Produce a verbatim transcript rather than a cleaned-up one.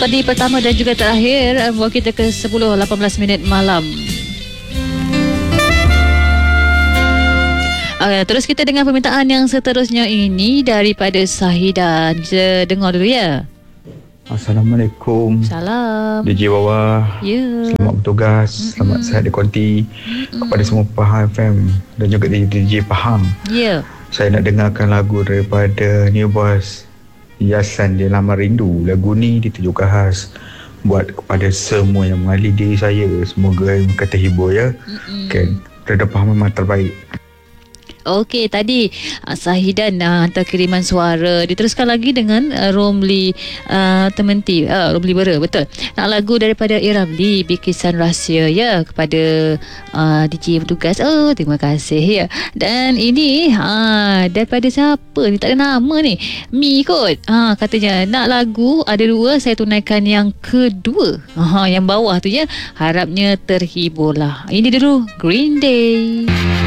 Tadi pertama dan juga terakhir, buat kita ke sepuluh lapan belas minit malam. Uh, terus kita dengar permintaan yang seterusnya ini daripada Sahidan. Kita dengar dulu ya. Assalamualaikum. Salam. D J Wawa. Ya. Selamat bertugas. Mm-mm. Selamat sihat di konti. Mm-mm. Kepada semua Pahang F M dan juga D J Pahang. Ya. Saya nak dengarkan lagu daripada New Boys, Hiasan Di Laman Rindu. Lagu ni ditujukan khas buat kepada semua yang mengenali diri saya. Semoga yang kata hibur ya. Mm-mm. Kan, Reda Pahang memang terbaik. Okey, tadi uh, Sahidan uh, hantar kiriman suara. Diteruskan lagi dengan uh, Romli uh, Tementi, uh, Romli Bera, betul. Nak lagu daripada Iramli, Bikisan Rahsia ya, kepada uh, D J bertugas. Oh, terima kasih ya. Dan ini uh, daripada siapa ni, tak ada nama ni. Mi kot. Uh, katanya nak lagu ada dua, saya tunaikan yang kedua. Uh, yang bawah tu ya. Harapnya terhiburlah. Ini dulu Green Day.